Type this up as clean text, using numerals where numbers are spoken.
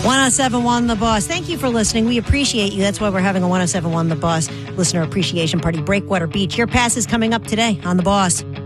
1071 The Boss. Thank you for listening. We appreciate you. That's why we're having a 1071 The Boss Listener Appreciation Party. Breakwater Beach. Your pass is coming up today on The Boss.